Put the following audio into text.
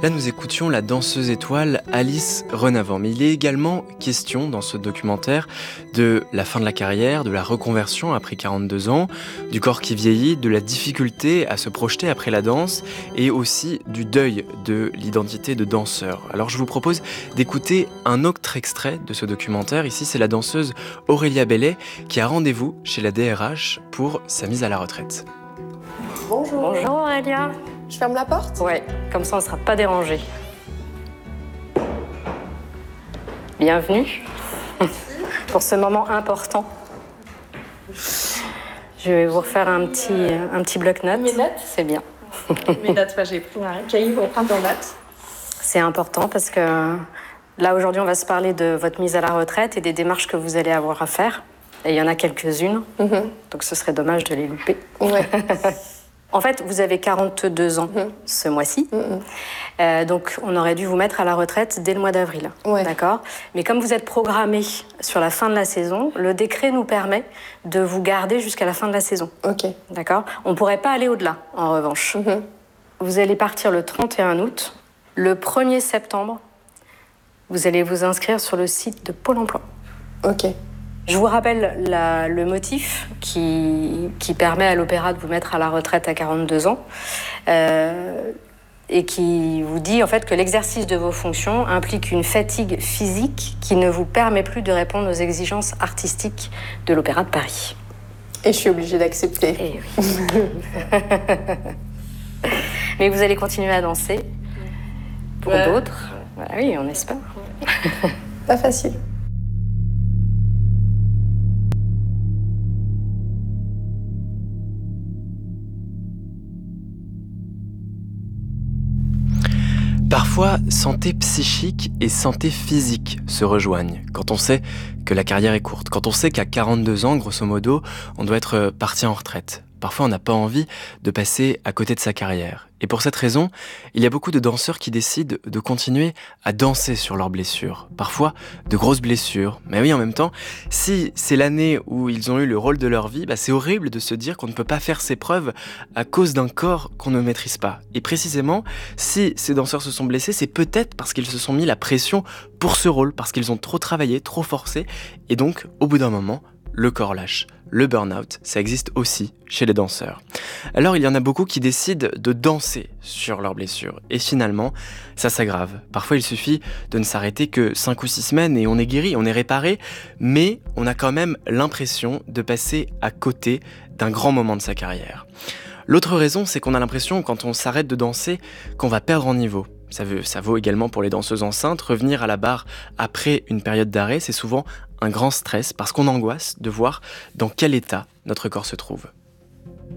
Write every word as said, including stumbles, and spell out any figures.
Là, nous écoutions la danseuse étoile Alice Renavant. Mais il est également question dans ce documentaire de la fin de la carrière, de la reconversion après quarante-deux ans, du corps qui vieillit, de la difficulté à se projeter après la danse et aussi du deuil de l'identité de danseur. Alors je vous propose d'écouter un autre extrait de ce documentaire. Ici, c'est la danseuse Aurélia Bellet qui a rendez-vous chez la D R H pour sa mise à la retraite. Bonjour. Bonjour Aurélia. Je ferme la porte ? Ouais, comme ça on ne sera pas dérangé. Bienvenue pour ce moment important. Je vais vous refaire un petit, un petit bloc-notes. Mes notes ? C'est bien. Mes notes, j'ai pris un cahier pour prendre en notes. C'est important parce que là aujourd'hui on va se parler de votre mise à la retraite et des démarches que vous allez avoir à faire. Et il y en a quelques-unes, mm-hmm. donc ce serait dommage de les louper. Ouais. En fait, vous avez quarante-deux ans mmh. ce mois-ci, mmh. euh, donc on aurait dû vous mettre à la retraite dès le mois d'avril, ouais. d'accord ? Mais comme vous êtes programmé sur la fin de la saison, le décret nous permet de vous garder jusqu'à la fin de la saison. Ok. D'accord ? On ne pourrait pas aller au-delà, en revanche. Mmh. Vous allez partir le trente et un août. Le premier septembre, vous allez vous inscrire sur le site de Pôle emploi. Ok. Je vous rappelle la, le motif qui, qui permet à l'Opéra de vous mettre à la retraite à quarante-deux ans euh, et qui vous dit en fait que l'exercice de vos fonctions implique une fatigue physique qui ne vous permet plus de répondre aux exigences artistiques de l'Opéra de Paris. Et je suis obligée d'accepter. Et oui. Mais vous allez continuer à danser pour ouais. d'autres. Bah oui, on espère. Pas facile. Parfois, santé psychique et santé physique se rejoignent quand on sait que la carrière est courte, quand on sait qu'à quarante-deux ans, grosso modo, on doit être parti en retraite. Parfois, on n'a pas envie de passer à côté de sa carrière. Et pour cette raison, il y a beaucoup de danseurs qui décident de continuer à danser sur leurs blessures. Parfois, de grosses blessures. Mais oui, en même temps, si c'est l'année où ils ont eu le rôle de leur vie, bah c'est horrible de se dire qu'on ne peut pas faire ses preuves à cause d'un corps qu'on ne maîtrise pas. Et précisément, si ces danseurs se sont blessés, c'est peut-être parce qu'ils se sont mis la pression pour ce rôle, parce qu'ils ont trop travaillé, trop forcé, et donc, au bout d'un moment, le corps lâche. Le burn-out, ça existe aussi chez les danseurs. Alors il y en a beaucoup qui décident de danser sur leurs blessures. Et finalement, ça s'aggrave. Parfois il suffit de ne s'arrêter que cinq ou six semaines et on est guéri, on est réparé, mais on a quand même l'impression de passer à côté d'un grand moment de sa carrière. L'autre raison, c'est qu'on a l'impression, quand on s'arrête de danser, qu'on va perdre en niveau. Ça, veut, ça vaut également pour les danseuses enceintes. Revenir à la barre après une période d'arrêt, c'est souvent un grand stress parce qu'on angoisse de voir dans quel état notre corps se trouve.